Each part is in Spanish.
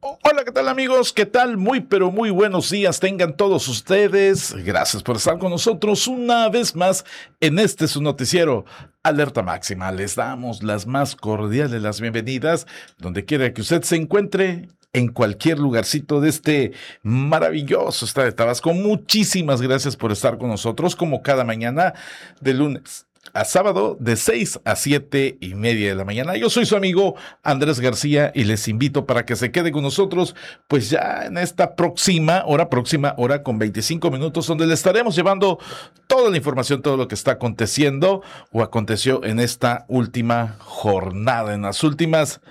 Hola, ¿qué tal amigos? ¿Qué tal? Muy, pero muy buenos días tengan todos ustedes. Gracias por estar con nosotros una vez más en este su noticiero Alerta Máxima. Les damos las más cordiales las bienvenidas donde quiera que usted se encuentre, en cualquier lugarcito de este maravilloso estado de Tabasco. Muchísimas gracias por estar con nosotros como cada mañana de lunes a sábado de 6 a 7:30 de la mañana. Yo soy su amigo Andrés García y les invito para que se quede con nosotros pues ya en esta próxima hora con 25 minutos donde le estaremos llevando toda la información, todo lo que está aconteciendo o aconteció en esta última jornada, en las últimas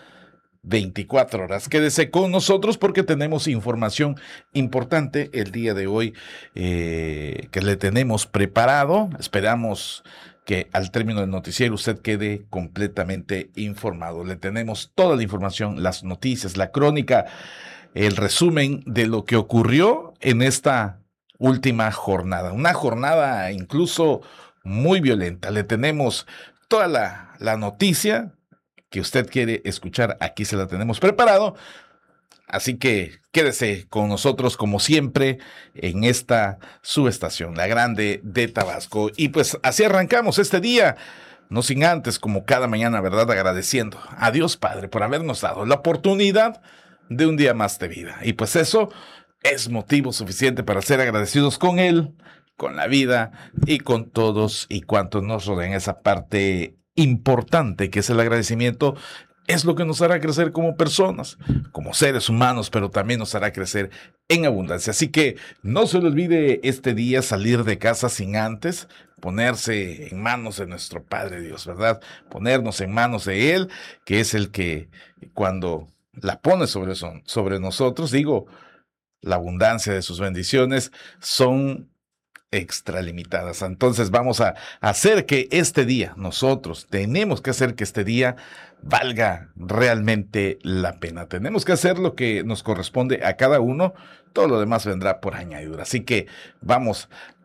24 horas. Quédese con nosotros porque tenemos información importante el día de hoy que le tenemos preparado. Esperamos que al término del noticiero usted quede completamente informado. Le tenemos toda la información, las noticias, la crónica, el resumen de lo que ocurrió en esta última jornada. Una jornada incluso muy violenta. Le tenemos toda la noticia que usted quiere escuchar, aquí se la tenemos preparado. Así que quédese con nosotros como siempre en esta subestación, la grande de Tabasco. Y pues así arrancamos este día, no sin antes, como cada mañana, ¿verdad? Agradeciendo a Dios Padre por habernos dado la oportunidad de un día más de vida. Y pues eso es motivo suficiente para ser agradecidos con Él, con la vida y con todos y cuantos nos rodean. Esa parte importante que es el agradecimiento es lo que nos hará crecer como personas, como seres humanos, pero también nos hará crecer en abundancia. Así que no se le olvide este día salir de casa sin antes ponerse en manos de nuestro Padre Dios, ¿verdad? Ponernos en manos de Él, que es el que cuando la pone sobre nosotros, digo, la abundancia de sus bendiciones son extralimitadas. Entonces vamos a hacer que este día, nosotros tenemos que hacer que este día valga realmente la pena. Tenemos que hacer lo que nos corresponde a cada uno, todo lo demás vendrá por añadidura. Así que vamos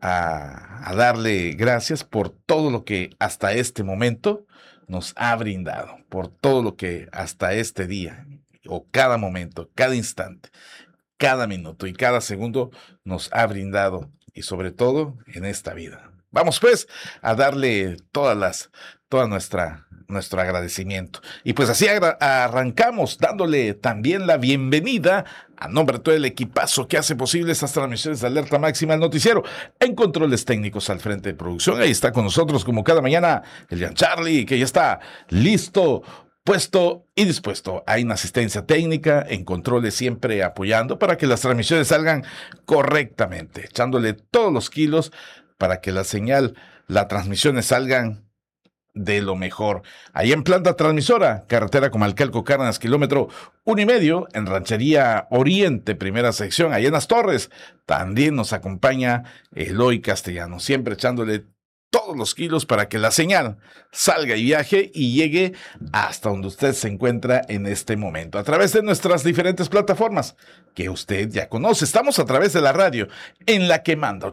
a darle gracias por todo lo que hasta este momento nos ha brindado, por todo lo que hasta este día o cada momento, cada instante, cada minuto y cada segundo nos ha brindado, y sobre todo en esta vida. Vamos pues a darle toda nuestro agradecimiento. Y pues así arrancamos dándole también la bienvenida a nombre de todo el equipazo que hace posible estas transmisiones de Alerta Máxima, el noticiero. En controles técnicos al frente de producción, ahí está con nosotros como cada mañana el Jan Charlie, que ya está listo, puesto y dispuesto. Hay una asistencia técnica en controles siempre apoyando para que las transmisiones salgan correctamente, echándole todos los kilos para que las transmisiones salgan de lo mejor. Ahí en planta transmisora, carretera Comalcalco Cárdenas, kilómetro 1.5, en Ranchería Oriente, primera sección, ahí en Las Torres, también nos acompaña Eloy Castellano, siempre echándole todos los kilos para que la señal salga y viaje y llegue hasta donde usted se encuentra en este momento, a través de nuestras diferentes plataformas que usted ya conoce. Estamos a través de la radio en la que manda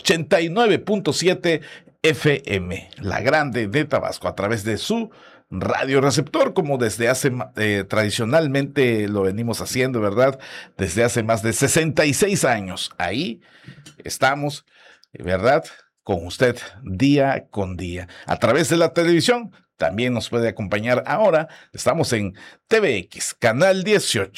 89.7 FM, la grande de Tabasco, a través de su radio receptor, como desde hace tradicionalmente lo venimos haciendo, ¿verdad? Desde hace más de 66 años. Ahí estamos, ¿verdad?, con usted día con día. A través de la televisión también nos puede acompañar ahora. Estamos en TVX, Canal 18,